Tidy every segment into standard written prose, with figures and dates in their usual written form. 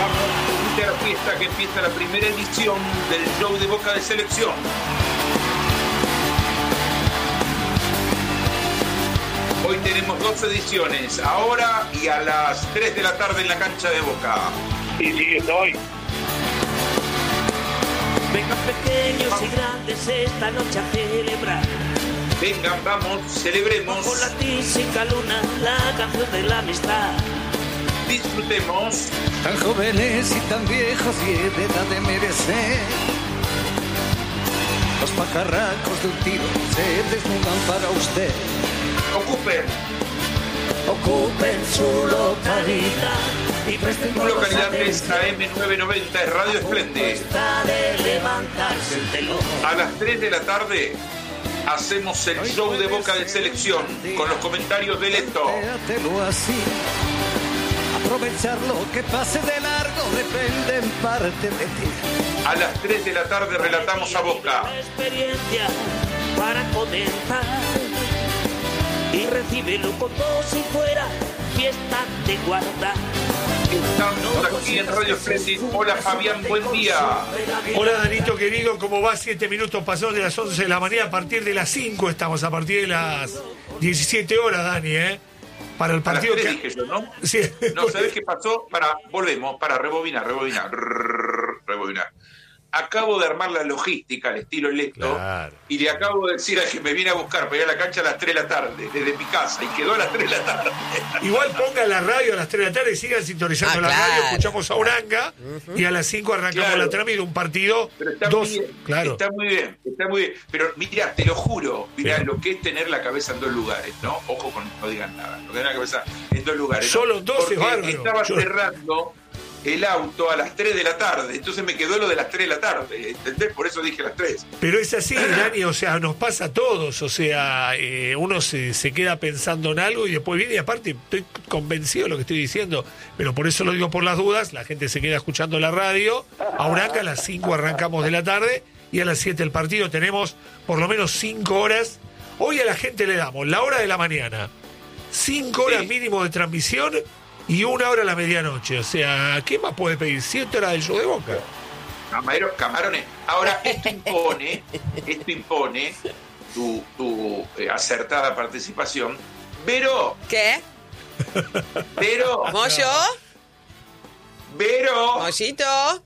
La fiesta que empieza la primera edición del show de Boca de Selección. Hoy tenemos 2 ediciones, ahora y a las 3 de la tarde en la cancha de Boca. Y sigue hoy. Vengan pequeños y grandes esta noche a celebrar. Vengan, vamos, celebremos. Con la tísica luna, la canción de la amistad. Disfrutemos. Tan jóvenes y tan viejos y de edad de merecer. Los pajarracos de un tiro se desnudan para usted. Ocupen su localidad y presten su localidad es AM990, es Radio Esplende. A las 3 de la tarde hacemos el show de Boca de Selección con los comentarios de Leto. Aprovechar lo que pase de largo depende en parte de ti. A las 3 de la tarde relatamos a Boca. Experiencia para comenzar y recíbelo como si fuera fiesta de guardar. Estamos aquí en Radio Esplende. Hola Fabián, buen día. Hola Danito querido, ¿cómo va? 7 minutos pasó de las 11 de la mañana, a partir de las 5 estamos, a partir de las 17 horas, Dani, para el partido. A las 3 dije yo, ¿no? Sí. No, ¿sabés qué pasó? Volvemos, para rebobinar. Acabo de armar la logística al estilo Leto, claro, y le acabo de decir a que me viene a buscar para ir a la cancha a las 3 de la tarde, desde mi casa, y quedó a las 3 de la tarde. Igual pongan la radio a las 3 de la tarde y sigan sintonizando la radio, escuchamos a Uranga, y a las 5 arrancamos la trama de un partido. Pero está muy bien. Pero mira, te lo juro, lo que es tener la cabeza en 2 lugares, ¿no? Ojo con no digan nada, lo que es la cabeza en 2 lugares. Solo 12 es bárbaro. Estaba cerrando el auto a las 3 de la tarde, entonces me quedó lo de las 3 de la tarde, ¿entendés? Por eso dije las 3. Pero es así, Dani, o sea, nos pasa a todos, o sea, uno se queda pensando en algo y después viene, y aparte estoy convencido de lo que estoy diciendo, pero por eso lo digo por las dudas, la gente se queda escuchando la radio, ahora acá a las 5 arrancamos de la tarde y a las 7 el partido, tenemos por lo menos 5 horas, hoy a la gente le damos la hora de la mañana, 5 horas mínimo de transmisión, y 1 hora a la medianoche. O sea, ¿qué más puede pedir? 7 horas del show de Boca. Camarones. Ahora, esto impone tu acertada participación. Vero. ¿Qué? Vero. ¿Moyo? Vero. ¿Mollito?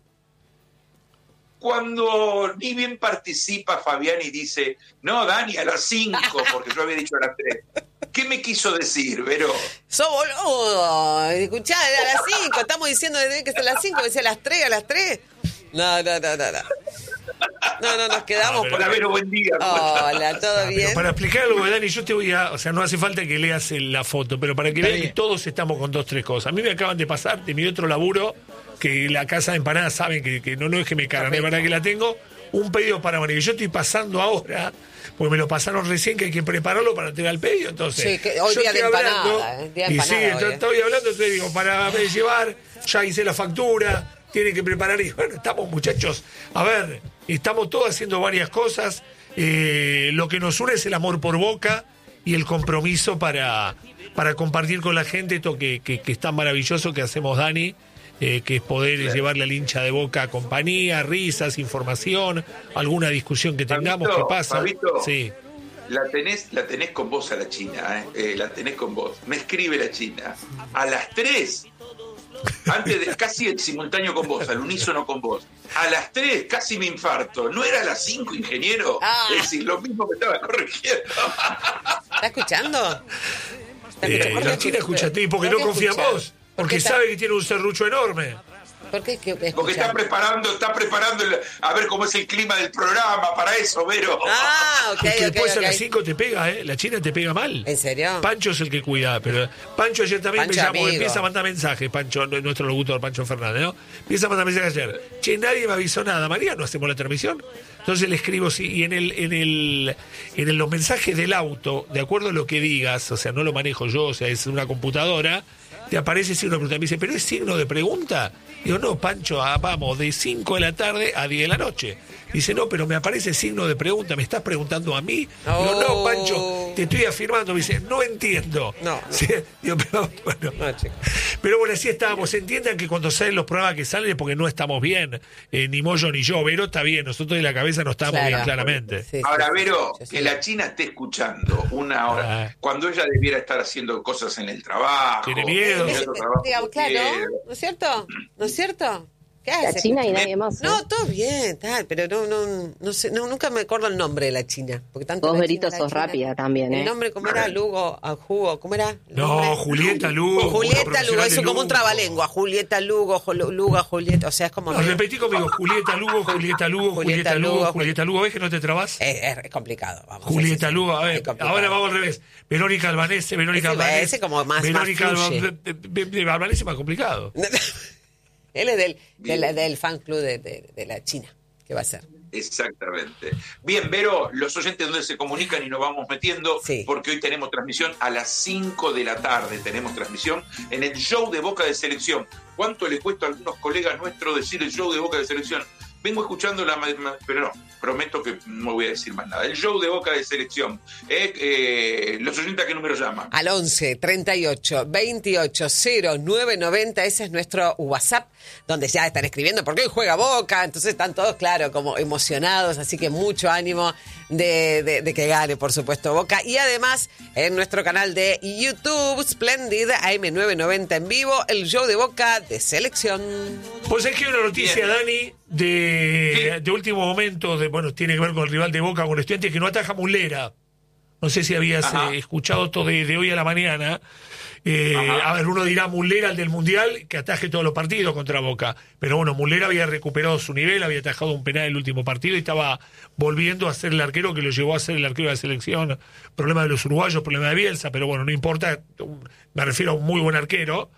Cuando ni bien participa Fabián y dice, no, Dani, a las 5, porque yo había dicho a las 3. ¿Qué me quiso decir, Vero? ¡Sos boludo! Escuchá, era a las 5. Estamos diciendo desde que es a las 5, decía a las 3, a las 3. No. No, nos quedamos. Hola, Vero, buen día. Hola, ¿todo bien? Pero para explicar algo, Dani, yo te voy a... O sea, no hace falta que leas la foto, pero para que vean que todos estamos con 2, 3 cosas. A mí me acaban de pasar de mi otro laburo, que la casa de empanadas saben que no es que me cagan, es verdad que la tengo, un pedido para mañana. Yo estoy pasando ahora, porque me lo pasaron recién, que hay que prepararlo para tener el pedido. Entonces, sí, que hoy yo día estoy de empanada, hablando, día de y sí, empanada, estoy hablando, entonces digo, para llevar, ya hice la factura, tienen que preparar, y bueno, estamos muchachos, a ver, estamos todos haciendo varias cosas, lo que nos une es el amor por Boca y el compromiso para compartir con la gente esto que es tan maravilloso que hacemos, Dani, que es poder llevarle al hincha de Boca compañía, risas, información, alguna discusión que tengamos, Fabito, ¿qué pasa? Fabito, sí. La tenés con vos a la China, la tenés con vos. Me escribe la China. A las 3, antes de casi el simultáneo con vos, al unísono con vos. A las 3 casi me infarto. ¿No era a las 5, ingeniero? Es decir, lo mismo me estaba corrigiendo. ¿Está escuchando? La China escúchate, porque no confía en vos. Porque sabe que tiene un serrucho enorme. ¿Por qué? Porque está preparando a ver cómo es el clima del programa para eso, Vero. Ah, ok. Que después a las 5 te pega, la China te pega mal. ¿En serio? Pancho es el que cuida, pero Pancho ayer también Pancho me llamó, amigo. empieza a mandar mensajes, Pancho, nuestro locutor, Pancho Fernández, ¿no? Empieza a mandar mensajes ayer. Che, nadie me avisó nada, María, ¿no hacemos la transmisión? Entonces le escribo, sí, y en los mensajes del auto, de acuerdo a lo que digas, o sea, no lo manejo yo, o sea, es una computadora, te aparece signo de pregunta. Me dice, ¿pero es signo de pregunta? Digo, no, Pancho, vamos, de 5 de la tarde a 10 de la noche. Dice, no, pero me aparece signo de pregunta, ¿me estás preguntando a mí? Digo, no, Pancho, te estoy afirmando. Me dice, no entiendo. No. Sí, digo, pero bueno, así estábamos. Entiendan que cuando salen los programas que salen es porque no estamos bien, ni Moyo ni yo. Vero está bien, nosotros de la cabeza no estamos bien, claramente. Sí, ahora, Vero, que la China esté escuchando una hora, cuando ella debiera estar haciendo cosas en el trabajo. Tiene miedo. Claro, ¿no es cierto? ¿No es cierto? ¿Qué hace? La China y nadie más. No, todo bien, tal, pero no sé, nunca me acuerdo el nombre de la China. Porque tanto Vos, la Verito, China, sos rápida también, ¿eh? El nombre, ¿cómo era? Lugo, Jugo, ¿cómo era? No, Julieta Lugo. Julieta Lugo, eso como un trabalengua. Julieta Lugo, Luga, Julieta, o sea, es como... No, repetí conmigo, Julieta Lugo, Julieta Lugo, Julieta Lugo, Julieta Lugo. ¿Ves que no te trabas? Es complicado, vamos. Julieta Lugo, a ver, ahora vamos al revés. Verónica Albanese, Ese como más Verónica fluye. Albanese es más complicado. Él es del fan club de la China, ¿qué va a ser? Exactamente. Bien, Vero, los oyentes donde se comunican y nos vamos metiendo, porque hoy tenemos transmisión a las 5 de la tarde, tenemos transmisión en el show de Boca de Selección. ¿Cuánto le cuesta a algunos colegas nuestros decir el show de Boca de Selección? Vengo escuchando pero no, prometo que no voy a decir más nada. El show de Boca de Selección. Los oyentes, ¿a qué número llaman? Al 11 38 28 09 90, ese es nuestro WhatsApp, donde ya están escribiendo porque hoy juega Boca, entonces están todos, claro, como emocionados, así que mucho ánimo de que gane, por supuesto, Boca. Y además, en nuestro canal de YouTube, Splendid, AM990 en vivo, el show de Boca de Selección. Pues es que hay una noticia, Dani, de último momento, tiene que ver con el rival de Boca, con Estudiantes, que no ataja Muslera. No sé si habías escuchado esto de hoy a la mañana. A ver, uno dirá Muslera, el del Mundial, que ataje todos los partidos contra Boca. Pero bueno, Muslera había recuperado su nivel, había atajado un penal el último partido y estaba volviendo a ser el arquero que lo llevó a ser el arquero de la selección. Problema de los uruguayos, problema de Bielsa, pero bueno, no importa. Me refiero a un muy buen arquero.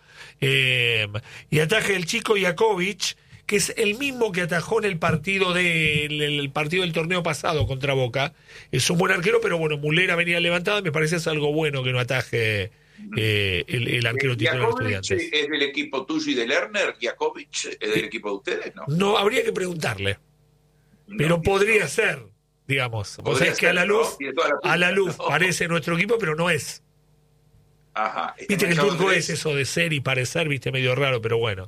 Y ataje el chico Jakovic, que es el mismo que atajó en el partido del torneo pasado contra Boca. Es un buen arquero, pero bueno, Muslera venía levantado y me parece es algo bueno que no ataje el arquero titular de Estudiantes. ¿Es del equipo tuyo y de Lerner? ¿Jakovic es del equipo de ustedes? No, habría que preguntarle. Pero podría ser, digamos. O sea, es que a la luz parece nuestro equipo, pero no es. Ajá. Viste que el turco es eso de ser y parecer, viste, medio raro, pero bueno.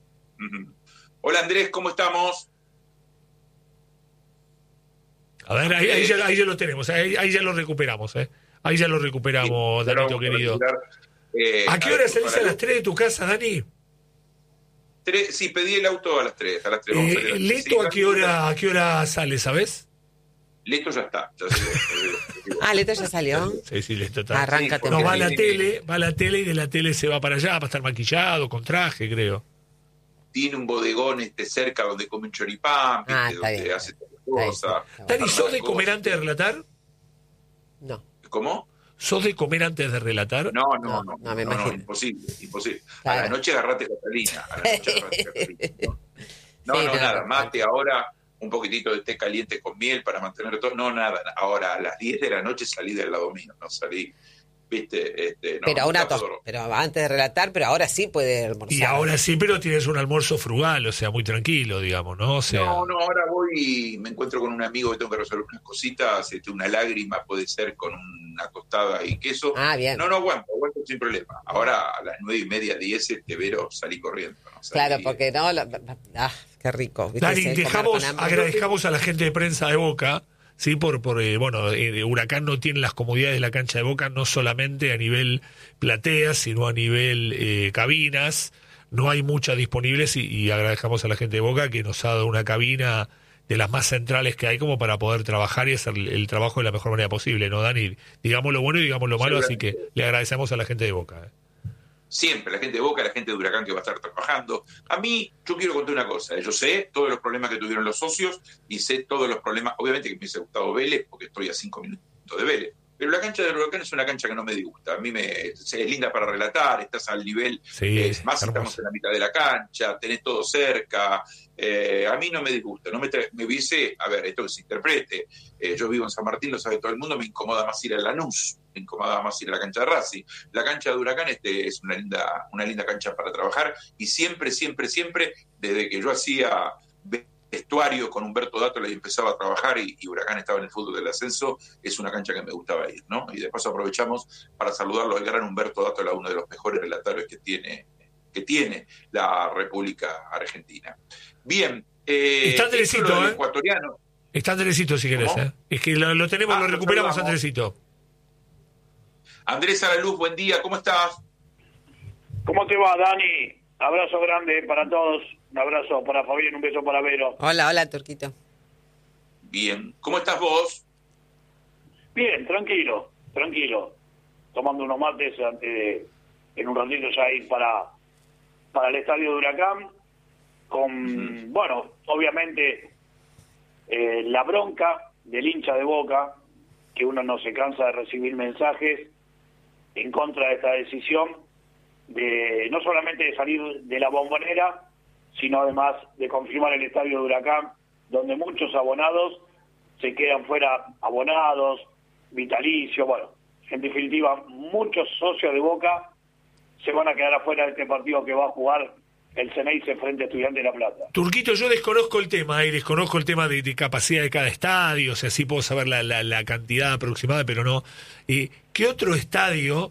Hola Andrés, ¿cómo estamos? A ver, ahí ya lo tenemos, ahí ya lo recuperamos, Ahí ya lo recuperamos, sí, Danito querido. ¿A qué hora salís a las 3 de tu casa, Dani? 3, sí, pedí el auto a las 3. Vamos a salir a las 3. ¿Leto a qué hora sale, sabes? Leto ya está. Leto ya salió. Sí, Leto está. Arráncate. No, va a la tele y de la tele se va para allá, va a estar maquillado, con traje, creo. Tiene un bodegón cerca donde come un choripán, donde hace cosas. Dani, ¿sos de comer antes de relatar? No. ¿Cómo? ¿Sos de comer antes de relatar? No, me imagino. Imposible. Claro. A la noche agarrate Catalina. Nada, mate ahora, un poquitito de té caliente con miel para mantener todo. No, nada. Ahora a las 10 de la noche salí del lado mío, no salí. ¿Viste? Pero antes de relatar, pero ahora sí puede almorzar. Y ahora sí, pero tienes un almuerzo frugal, o sea, muy tranquilo, digamos, ¿no? O sea... No, ahora voy y me encuentro con un amigo que tengo que resolver unas cositas, una lágrima puede ser con una tostada y queso. Bien. No aguanto sin problema. Ahora a las 9:30, 10, Vero, salí corriendo. ¿No? Claro, porque no... qué rico. Dani, agradezcamos a la gente de prensa de Boca. Sí, Huracán no tiene las comodidades de la cancha de Boca, no solamente a nivel platea, sino a nivel cabinas. No hay muchas disponibles y agradecemos a la gente de Boca que nos ha dado una cabina de las más centrales que hay como para poder trabajar y hacer el trabajo de la mejor manera posible, ¿no, Dani? Digamos lo bueno y digamos lo malo, así que le agradecemos a la gente de Boca. Siempre, la gente de Boca, la gente de Huracán que va a estar trabajando. A mí, yo quiero contar una cosa. Yo sé todos los problemas que tuvieron los socios y sé todos los problemas. Obviamente que me hubiese gustado Vélez porque estoy a 5 minutos de Vélez. Pero la cancha del Huracán es una cancha que no me disgusta. A mí es linda para relatar, estás al nivel. Es más, estamos en la mitad de la cancha, tenés todo cerca. A mí no me disgusta. Me hubiese, esto que se interprete. Yo vivo en San Martín, lo sabe todo el mundo, me incomoda más ir a Lanús. me incomodaba más ir a la cancha de Racing. La cancha de Huracán es una linda cancha para trabajar, y siempre, desde que yo hacía vestuario con Humberto Dátola y empezaba a trabajar, y Huracán estaba en el fútbol del ascenso, es una cancha que me gustaba ir, ¿no? Y de paso aprovechamos para saludarlo al gran Humberto Dátola, uno de los mejores relatores que tiene la República Argentina. Bien, está Andresito, ecuatoriano. Está Andresito, si querés. Es que lo tenemos, lo recuperamos, Andresito. Andrés Araluz, buen día, ¿cómo estás? ¿Cómo te va, Dani? Abrazo grande para todos. Un abrazo para Fabián, un beso para Vero. Hola, Turquito. Bien, ¿cómo estás vos? Bien, tranquilo. Tomando unos mates en un ratito ya ir para el estadio de Huracán. Bueno, obviamente la bronca del hincha de Boca, que uno no se cansa de recibir mensajes en contra de esta decisión, de no solamente de salir de la Bombonera, sino además de confirmar el estadio de Huracán, donde muchos abonados se quedan fuera, abonados, vitalicios, bueno, en definitiva, muchos socios de Boca se van a quedar afuera de este partido que va a jugar el Ceneice frente a Estudiantes de La Plata. Turquito, yo desconozco el tema, desconozco el tema de capacidad de cada estadio, o sea, sí puedo saber la cantidad aproximada, pero no. ¿Qué otro estadio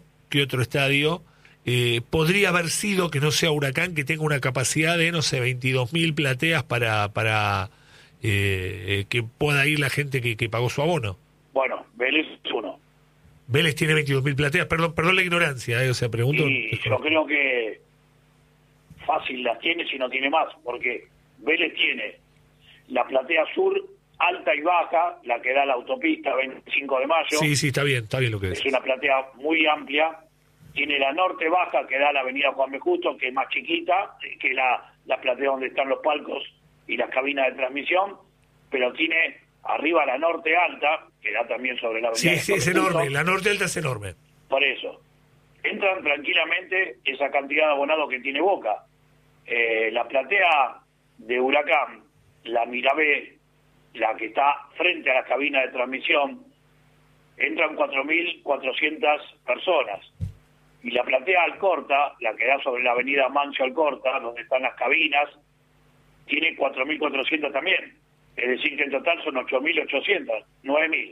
podría haber sido, que no sea Huracán, que tenga una capacidad de, no sé, 22.000 plateas para que pueda ir la gente que pagó su abono? Bueno, Vélez es uno. Vélez tiene 22.000 plateas, perdón la ignorancia, o sea, pregunto. Y yo creo que fácil las tiene si no tiene más, porque Vélez tiene la platea sur alta y baja, la que da la autopista 25 de mayo. Sí, está bien lo que es. Es una platea muy amplia. Tiene la norte baja, que da la avenida Juan B. Justo, que es más chiquita, que la platea donde están los palcos y las cabinas de transmisión, pero tiene arriba la norte alta, que da también sobre la avenida. Sí, es enorme, la norte alta es enorme. Por eso, entran tranquilamente esa cantidad de abonados que tiene Boca. La platea de Huracán, la Mirabé, la que está frente a la cabina de transmisión, entran 4.400 personas. Y la platea Alcorta, la que da sobre la avenida Mancio Alcorta, donde están las cabinas, tiene 4.400 también. Es decir, que en total son 8.800, 9.000.